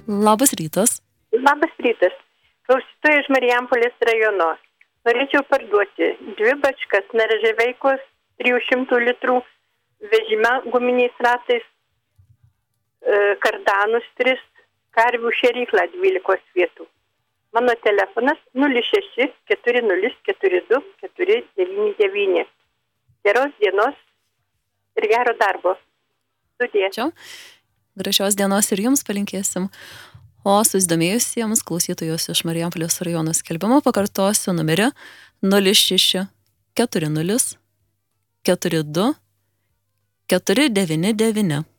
Labas rytas. Labas rytas. Klausytoja iš Marijampolės rajono. Norėčiau parduoti 2 bačkas neraževeikos 300 litrų, vežime guminiais ratais, kardanus 3, karvių šėryklą 12 vietų. Mano telefonas 06 40 42 499. Geros dienos ir gero darbo. Sudie. Ačiū. Gražios dienos ir jums palinkėsim. O susidomėjusiems klausytojus iš Marijampolės rajono skelbimo pakartosiu numerį 06 40 42 499.